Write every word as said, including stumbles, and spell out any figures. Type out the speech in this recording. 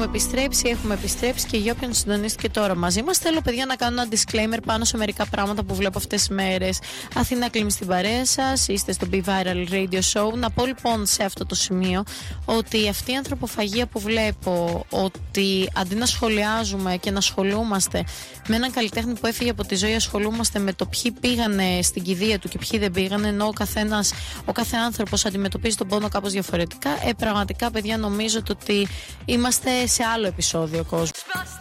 Έχουμε επιστρέψει, έχουμε επιστρέψει και για όποιον συντονίστηκε τώρα μαζί μας, θέλω παιδιά να κάνω ένα disclaimer πάνω σε μερικά πράγματα που βλέπω αυτές τις μέρες. Αθήνα κλείνει στην παρέα σας, είστε στο Be Viral Radio Show. Να πω λοιπόν σε αυτό το σημείο ότι αυτή η ανθρωποφαγία που βλέπω, ότι αντί να σχολιάζουμε και να ασχολούμαστε με έναν καλλιτέχνη που έφυγε από τη ζωή, ασχολούμαστε με το ποιοι πήγανε στην κηδεία του και ποιοι δεν πήγανε, ενώ ο καθένας, ο κάθε άνθρωπος αντιμετωπίζει τον πόνο κάπως διαφορετικά. Ε, πραγματικά παιδιά νομίζω ότι είμαστε σε άλλο επεισόδιο κόσμο.